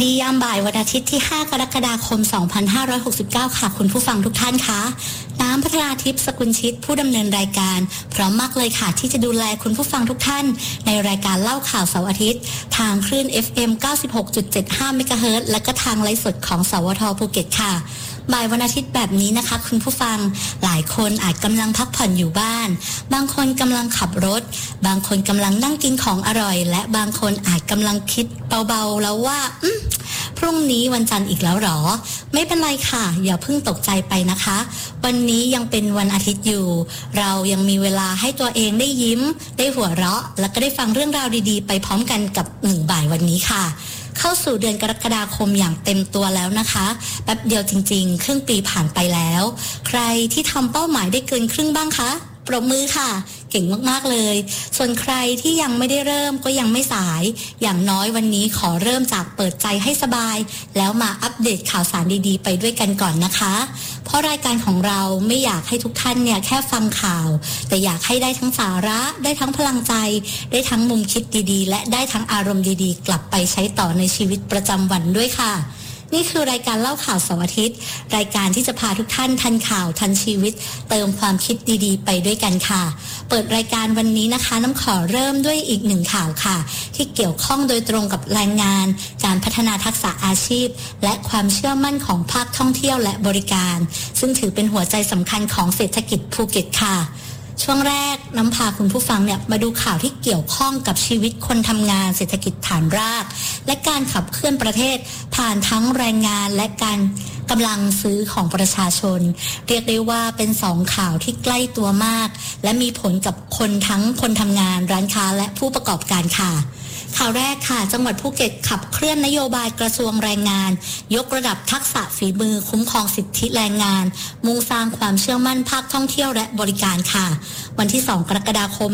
ดียามบ่ายวันอาทิตย์ที่ 5 กรกฎาคม 2569 ค่ะคุณผู้ฟังทุกท่านคะน้ำพัฒนาทิพย์สกุลชิตผู้ดำเนินรายการพร้อมมากเลยค่ะที่จะดูแลคุณผู้ฟังทุกท่านในรายการเล่าข่าวเสาร์อาทิตย์ทางคลื่น FM 96.75 เมกะเฮิรตซ์และก็ทางไลฟ์สดของสวท.ภูเก็ตค่ะบ่ายวันอาทิตย์แบบนี้นะคะคุณผู้ฟังหลายคนอาจกำลังพักผ่อนอยู่บ้านบางคนกำลังขับรถบางคนกำลังนั่งกินของอร่อยและบางคนอาจกำลังคิดเบาๆแล้วว่าพรุ่งนี้วันจันทร์อีกแล้วหรอไม่เป็นไรค่ะอย่าเพิ่งตกใจไปนะคะวันนี้ยังเป็นวันอาทิตย์อยู่เรายังมีเวลาให้ตัวเองได้ยิ้มได้หัวเราะแล้วก็ได้ฟังเรื่องราวดีๆไปพร้อมกันกับ1บ่ายวันนี้ค่ะเข้าสู่เดือนกรกฎาคมอย่างเต็มตัวแล้วนะคะแป๊บเดียวจริงๆครึ่งปีผ่านไปแล้วใครที่ทำเป้าหมายได้เกินครึ่งบ้างคะปรบมือค่ะเก่งมากๆเลยส่วนใครที่ยังไม่ได้เริ่มก็ยังไม่สายอย่างน้อยวันนี้ขอเริ่มจากเปิดใจให้สบายแล้วมาอัปเดตข่าวสารดีๆไปด้วยกันก่อนนะคะเพราะรายการของเราไม่อยากให้ทุกท่านเนี่ยแค่ฟังข่าวแต่อยากให้ได้ทั้งสาระได้ทั้งพลังใจได้ทั้งมุมคิดดีๆและได้ทั้งอารมณ์ดีๆกลับไปใช้ต่อในชีวิตประจำวันด้วยค่ะนี่คือรายการเล่าข่าวเสาร์อาทิตย์รายการที่จะพาทุกท่านทันข่าวทันชีวิตเติมความคิดดีๆไปด้วยกันค่ะเปิดรายการวันนี้นะคะน้ำขอเริ่มด้วยอีกหนึ่งข่าวค่ะที่เกี่ยวข้องโดยตรงกับแรงงานการพัฒนาทักษะอาชีพและความเชื่อมั่นของภาคท่องเที่ยวและบริการซึ่งถือเป็นหัวใจสำคัญของเศรษฐกิจภูเก็ตค่ะช่วงแรกน้ำพาคุณผู้ฟังเนี่ยมาดูข่าวที่เกี่ยวข้องกับชีวิตคนทำงานเศรษฐกิจฐานรากและการขับเคลื่อนประเทศผ่านทั้งแรงงานและการกำลังซื้อของประชาชนเรียกได้ว่าเป็น2ข่าวที่ใกล้ตัวมากและมีผลกับคนทั้งคนทำงานร้านค้าและผู้ประกอบการค่ะข่าวแรกค่ะจังหวัดภูเก็ตขับเคลื่อนนโยบายกระทรวงแรงงานยกระดับทักษะฝีมือคุ้มครองสิทธิแรงงานมุ่งสร้างความเชื่อมั่นภาคท่องเที่ยวและบริการค่ะวันที่2กรกฎาคม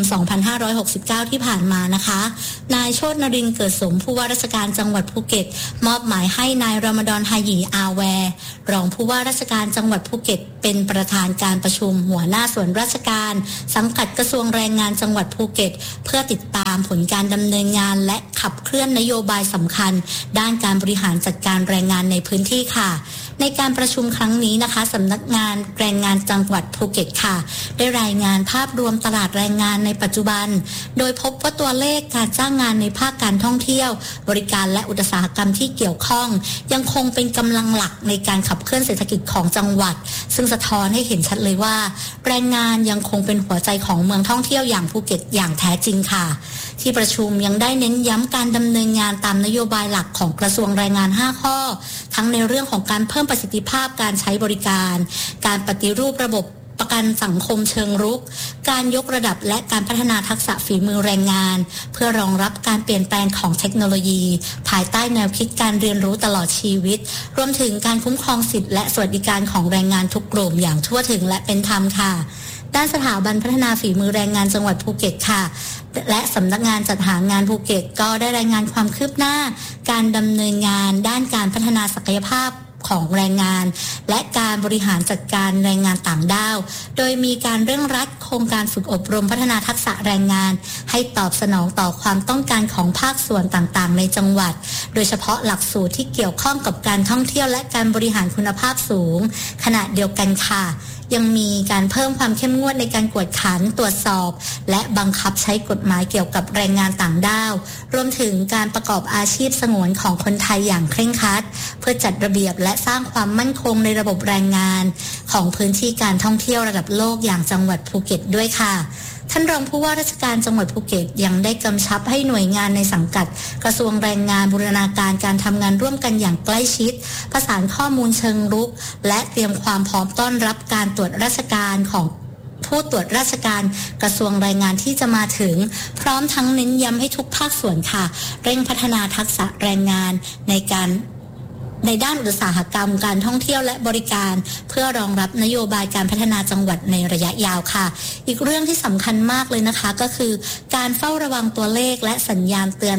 2569ที่ผ่านมานะคะนายโชตินรินทร์เกิดสมผู้ว่าราชการจังหวัดภูเก็ตมอบหมายให้นายรอมฎอนฮายีอาแวร์รองผู้ว่าราชการจังหวัดภูเก็ตเป็นประธานการประชุมหัวหน้าส่วนราชการสังกัดกระทรวงแรงงานจังหวัดภูเก็ตเพื่อติดตามผลการดำเนินงานและขับเคลื่อนนโยบายสำคัญด้านการบริหารจัดการแรงงานในพื้นที่ค่ะในการประชุมครั้งนี้นะคะสำนักงานแรงงานจังหวัดภูเก็ตค่ะได้รายงานภาพรวมตลาดแรงงานในปัจจุบันโดยพบว่าตัวเลขการจ้างงานในภาคการท่องเที่ยวบริการและอุตสาหกรรมที่เกี่ยวข้องยังคงเป็นกำลังหลักในการขับเคลื่อนเศรษฐกิจของจังหวัดซึ่งสะท้อนให้เห็นชัดเลยว่าแรงงานยังคงเป็นหัวใจของเมืองท่องเที่ยวอย่างภูเก็ตอย่างแท้จริงค่ะที่ประชุมยังได้เน้นย้ำการดำเนินงานตามนโยบายหลักของกระทรวงแรงงาน5ข้อทั้งในเรื่องของการเพิ่มประสิทธิภาพการใช้บริการการปฏิรูประบบประกันสังคมเชิงรุกการยกระดับและการพัฒนาทักษะฝีมือแรงงานเพื่อรองรับการเปลี่ยนแปลงของเทคโนโลยีภายใต้แนวคิดการเรียนรู้ตลอดชีวิตรวมถึงการคุ้มครองสิทธิและสวัสดิการของแรงงานทุกกลุ่มอย่างทั่วถึงและเป็นธรรมค่ะด้านสถาบันพัฒนาฝีมือแรงงานจังหวัดภูเก็ตค่ะและสำนักงานจัดหางานภูเก็ตก็ได้รายงานความคืบหน้าการดำเนินงานด้านการพัฒนาศักยภาพของแรงงานและการบริหารจัดการแรงงานต่างด้าวโดยมีการเร่งรัดโครงการฝึกอบรมพัฒนาทักษะแรงงานให้ตอบสนองต่อความต้องการของภาคส่วนต่างๆในจังหวัดโดยเฉพาะหลักสูตรที่เกี่ยวข้องกับการท่องเที่ยวและการบริหารคุณภาพสูงขณะเดียวกันค่ะยังมีการเพิ่มความเข้มงวดในการกวดขันตรวจสอบและบังคับใช้กฎหมายเกี่ยวกับแรงงานต่างด้าวรวมถึงการประกอบอาชีพสงวนของคนไทยอย่างเคร่งครัดเพื่อจัดระเบียบและสร้างความมั่นคงในระบบแรงงานของพื้นที่การท่องเที่ยวระดับโลกอย่างจังหวัดภูเก็ตด้วยค่ะท่านรองผู้ว่าราชการจังหวัดภูเก็ตยังได้กำชับให้หน่วยงานในสังกัดกระทรวงแรงงานบูรณาการการทำงานร่วมกันอย่างใกล้ชิดประสานข้อมูลเชิงรุกและเตรียมความพร้อมต้อนรับการตรวจราชการของผู้ตรวจราชการกระทรวงแรงงานที่จะมาถึงพร้อมทั้งเน้นย้ำให้ทุกภาคส่วนค่ะเร่งพัฒนาทักษะแรงงานในด้านอุตสาหกรรมการท่องเที่ยวและบริการเพื่อรองรับนโยบายการพัฒนาจังหวัดในระยะยาวค่ะอีกเรื่องที่สำคัญมากเลยนะคะก็คือการเฝ้าระวังตัวเลขและสัญญาณเตือน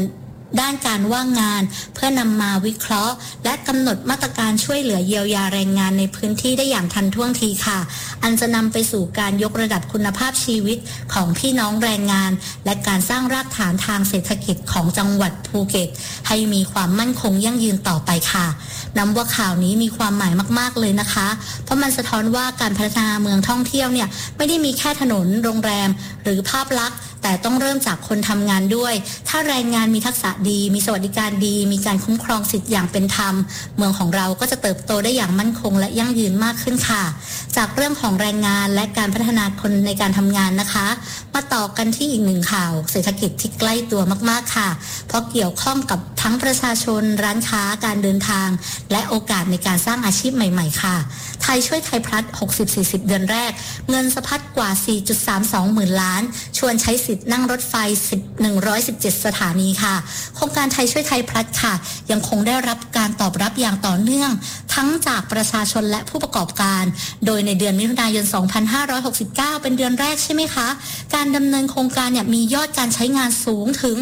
ด้านการว่างงานเพื่อนำมาวิเคราะห์และกำหนดมาตรการช่วยเหลือเยียวยาแรงงานในพื้นที่ได้อย่างทันท่วงทีค่ะอันจะนำไปสู่การยกระดับคุณภาพชีวิตของพี่น้องแรงงานและการสร้างรากฐานทางเศรษฐกิจของจังหวัดภูเก็ตให้มีความมั่นคงยั่งยืนต่อไปค่ะนับว่าข่าวนี้มีความหมายมากๆเลยนะคะเพราะมันสะท้อนว่าการพัฒนาเมืองท่องเที่ยวเนี่ยไม่ได้มีแค่ถนนโรงแรมหรือภาพลักษณ์แต่ต้องเริ่มจากคนทำงานด้วยถ้าแรงงานมีทักษะดีมีสวัสดิการดีมีการคุ้มครองสิทธิ์อย่างเป็นธรรมเมืองของเราก็จะเติบโตได้อย่างมั่นคงและยั่งยืนมากขึ้นค่ะจากเรื่องของแรงงานและการพัฒนาคนในการทำงานนะคะมาต่อกันที่อีกหนึ่งข่าวเศรษฐกิจที่ใกล้ตัวมากๆค่ะเพราะเกี่ยวข้องกับทั้งประชาชนร้านค้าการเดินทางและโอกาสในการสร้างอาชีพใหม่ๆค่ะไทยช่วยไทยพลัส 60-40 เดือนแรกเงินสะพัดกว่า 4.32 หมื่นล้านชวนใช้สิทธิ์นั่งรถไฟ117 สถานีค่ะโครงการไทยช่วยไทยพลัสค่ะยังคงได้รับการตอบรับอย่างต่อเนื่องทั้งจากประชาชนและผู้ประกอบการโดยในเดือนมิถุนายน 2569 เป็นเดือนแรกใช่ไหมคะการดำเนินโครงการเนี่ยมียอดการใช้งานสูงถึง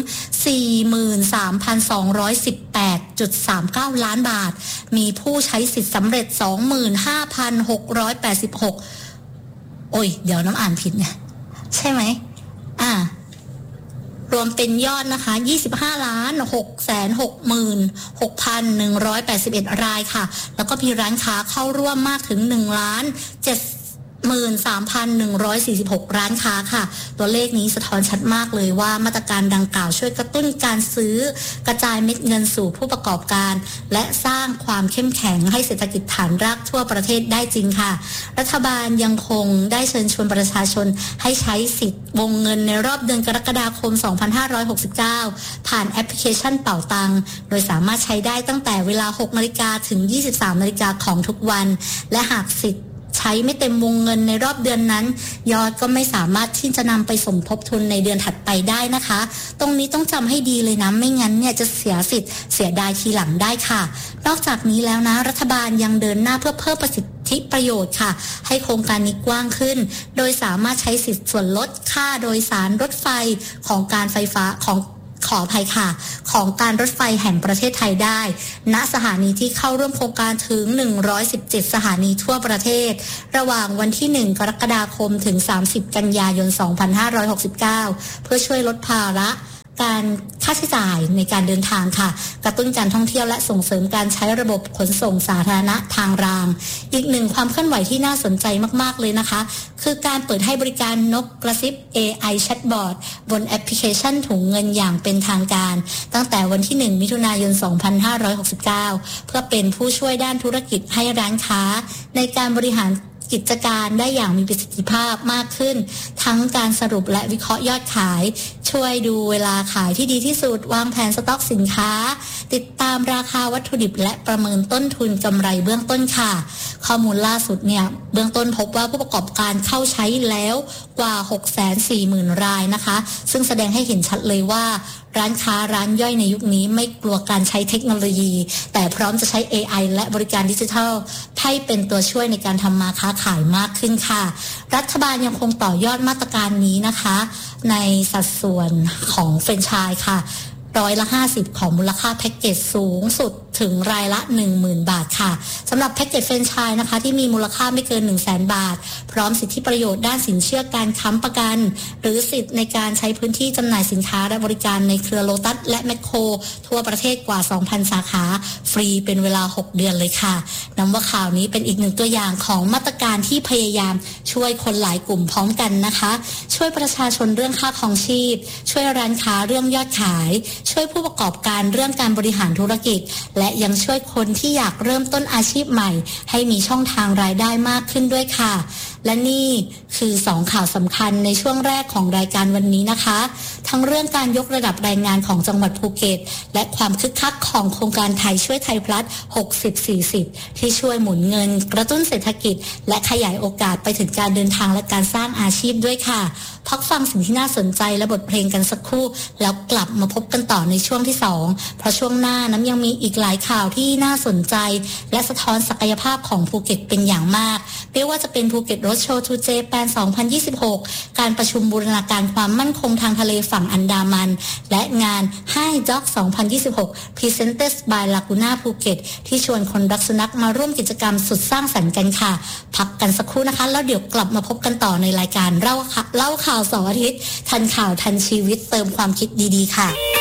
43,218.39 ล้านบาทมีผู้ใช้สิทธิ์สำเร็จ 25,686 โอ้ยเดี๋ยวน้ำอ่านผิดเนี่ยใช่ไหมรวมเป็นยอดนะคะ 25,666,181 รายค่ะแล้วก็มีร้านค้าเข้าร่วมมากถึง 1,73,146 ร้านค้าค่ะตัวเลขนี้สะท้อนชัดมากเลยว่ามาตรการดังกล่าวช่วยกระตุ้นการซื้อกระจายเม็ดเงินสู่ผู้ประกอบการและสร้างความเข้มแข็งให้เศรษฐกิจฐานรากทั่วประเทศได้จริงค่ะรัฐบาลยังคงได้เชิญชวนประชาชนให้ใช้สิทธิ์วงเงินในรอบเดือนกรกฎาคม 2569 ผ่านแอปพลิเคชันเป๋าตังโดยสามารถใช้ได้ตั้งแต่เวลา 6 นาฬิกาถึง 23 นาฬิกาของทุกวันและหากสิทธิ์ใช้ไม่เต็มวงเงินในรอบเดือนนั้นยอดก็ไม่สามารถที่จะนำไปสมทบทุนในเดือนถัดไปได้นะคะตรงนี้ต้องจำให้ดีเลยนะไม่งั้นเนี่ยจะเสียสิทธิ์เสียดายทีหลังได้ค่ะนอกจากนี้แล้วนะรัฐบาลยังเดินหน้าเพื่อเพิ่มประสิทธิประโยชน์ค่ะให้โครงการนี้กว้างขึ้นโดยสามารถใช้สิทธิ์ส่วนลดค่าโดยสารรถไฟของการไฟฟ้าขออภัยค่ะของการรถไฟแห่งประเทศไทยได้ณสถานีที่เข้าร่วมโครงการถึง117 สถานีทั่วประเทศระหว่างวันที่1กรกฎาคมถึง30กันยายน 2569 เพื่อช่วยลดภาระการค่าใช้จ่ายในการเดินทางค่ะกระตุ้นการท่องเที่ยวและส่งเสริมการใช้ระบบขนส่งสาธารณะทางรางอีกหนึ่งความเคลื่อนไหวที่น่าสนใจมากๆเลยนะคะคือการเปิดให้บริการนกกระซิบ AI Chatbot บนแอปพลิเคชันถุงเงินอย่างเป็นทางการตั้งแต่วันที่1มิถุนายน 2569 เพื่อเป็นผู้ช่วยด้านธุรกิจให้ร้านค้าในการบริหารกิจการได้อย่างมีประสิทธิภาพมากขึ้นทั้งการสรุปและวิเคราะห์ยอดขายช่วยดูเวลาขายที่ดีที่สุดวางแผนสต็อกสินค้าติดตามราคาวัตถุดิบและประเมินต้นทุนกำไรเบื้องต้นค่ะข้อมูลล่าสุดเนี่ยเบื้องต้นพบว่าผู้ประกอบการเข้าใช้แล้วกว่า 640,000 รายนะคะซึ่งแสดงให้เห็นชัดเลยว่าร้านค้าร้านย่อยในยุคนี้ไม่กลัวการใช้เทคโนโลยีแต่พร้อมจะใช้ AI และบริการดิจิทัลให้เป็นตัวช่วยในการทำมาค้าขายมากขึ้นค่ะรัฐบาลยังคงต่อยอดมาตรการนี้นะคะในสัดส่วนของแฟรนไชส์ค่ะ50%ของมูลค่าแพ็กเกจสูงสุดถึงรายละ 10,000 บาทค่ะสำหรับแพ็กเกจแฟรนไชส์นะคะที่มีมูลค่าไม่เกิน 100,000 บาทพร้อมสิทธิประโยชน์ด้านสินเชื่อการค้ำประกันหรือสิทธิ์ในการใช้พื้นที่จำหน่ายสินค้าและบริการในเครือโลตัสและแมคโครทั่วประเทศกว่า 2,000 สาขาฟรีเป็นเวลา 6 เดือนเลยค่ะนับว่าข่าวนี้เป็นอีกหนึ่งตัวอย่างของมาตรการที่พยายามช่วยคนหลายกลุ่มพร้อมกันนะคะช่วยประชาชนเรื่องค่าครองชีพช่วยร้านค้าเรื่องยอดขายช่วยผู้ประกอบการเรื่องการบริหารธุรกิจและยังช่วยคนที่อยากเริ่มต้นอาชีพใหม่ให้มีช่องทางรายได้มากขึ้นด้วยค่ะและนี่คือ2ข่าวสำคัญในช่วงแรกของรายการวันนี้นะคะทั้งเรื่องการยกระดับแรงงานของจังหวัดภูเก็ตและความคึกคักของโครงการไทยช่วยไทยพลัส 60-40 ที่ช่วยหมุนเงินกระตุ้นเศรษฐกิจและขยายโอกาสไปถึงการเดินทางและการสร้างอาชีพด้วยค่ะพักฟังสิ่งที่น่าสนใจและบทเพลงกันสักครู่แล้วกลับมาพบกันต่อในช่วงที่2เพราะช่วงหน้าน้ำยังมีอีกหลายข่าวที่น่าสนใจและสะท้อนศักยภาพของภูเก็ตเป็นอย่างมากไม่ว่าจะเป็นภูเก็ต Road Show to Japan 2026 การประชุมบูรณาการความมั่นคงทางทะเลฝั่งอันดามันและงาน Hi Dog 2026 Presented by Laguna Phuket ที่ชวนคนรักสุนัขมาร่วมกิจกรรมสุดสร้างสรรค์กันค่ะพักกันสักครู่นะคะแล้วเดี๋ยวกลับมาพบกันต่อในรายการเล่าข่าวเสาร์อาทิตย์ทันข่าวทันชีวิตเติมความคิดดีๆค่ะ